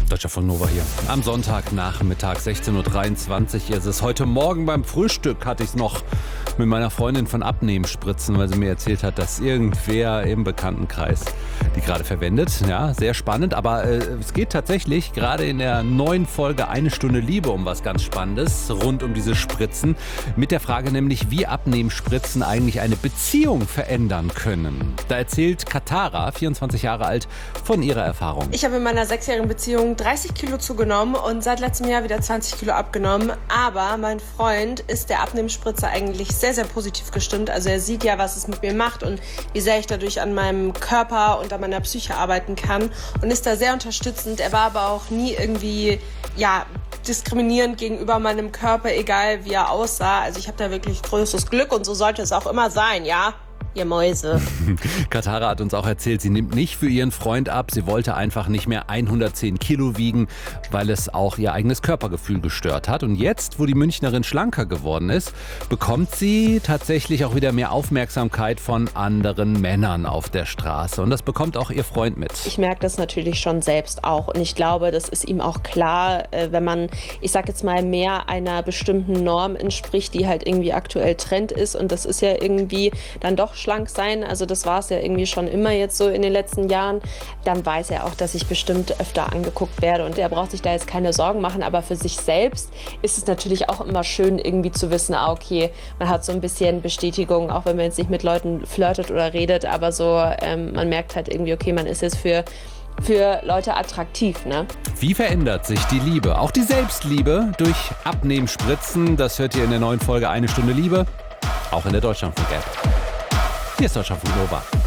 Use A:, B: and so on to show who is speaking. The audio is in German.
A: Deutschlandfunk Nova hier. Am Sonntagnachmittag, 16.23 Uhr ist es. Heute Morgen beim Frühstück hatte ich es noch mit meiner Freundin von Abnehmspritzen, weil sie mir erzählt hat, dass irgendwer im Bekanntenkreis die gerade verwendet. Ja, sehr spannend. Aber es geht tatsächlich gerade in der neuen Folge Eine Stunde Liebe um was ganz Spannendes rund um diese Spritzen. Mit der Frage nämlich, wie Abnehmspritzen eigentlich eine Beziehung verändern können. Da erzählt Katara, 24 Jahre alt, von ihrer Erfahrung.
B: Ich habe in meiner 6-jährigen Beziehung 30 Kilo zugenommen und seit letztem Jahr wieder 20 Kilo abgenommen. Aber mein Freund ist der Abnehmspritze eigentlich sehr, sehr positiv gestimmt. Also er sieht ja, was es mit mir macht und wie sehr ich dadurch an meinem Körper und an meiner Psyche arbeiten kann und ist da sehr unterstützend. Er war aber auch nie irgendwie, diskriminierend gegenüber meinem Körper, egal wie er aussah. Also ich habe da wirklich größtes Glück und so sollte es auch immer sein, ja? Ihr Mäuse.
A: Katara hat uns auch erzählt, sie nimmt nicht für ihren Freund ab. Sie wollte einfach nicht mehr 110 Kilo wiegen, weil es auch ihr eigenes Körpergefühl gestört hat. Und jetzt, wo die Münchnerin schlanker geworden ist, bekommt sie tatsächlich auch wieder mehr Aufmerksamkeit von anderen Männern auf der Straße. Und das bekommt auch ihr Freund mit.
B: Ich merke das natürlich schon selbst auch. Und ich glaube, das ist ihm auch klar, wenn man, ich sag jetzt mal, mehr einer bestimmten Norm entspricht, die halt irgendwie aktuell Trend ist. Und das ist ja irgendwie dann doch schlank sein, also das war es ja irgendwie schon immer jetzt so in den letzten Jahren, dann weiß er auch, dass ich bestimmt öfter angeguckt werde und er braucht sich da jetzt keine Sorgen machen, aber für sich selbst ist es natürlich auch immer schön irgendwie zu wissen, okay, man hat so ein bisschen Bestätigung, auch wenn man jetzt nicht mit Leuten flirtet oder redet, aber so, man merkt halt irgendwie, okay, man ist jetzt für Leute attraktiv, ne?
A: Wie verändert sich die Liebe, auch die Selbstliebe durch Abnehmspritzen? Das hört ihr in der neuen Folge Eine Stunde Liebe, auch in der Deutschlandfunk-App. Hier ist Deutschlandfunk Nova.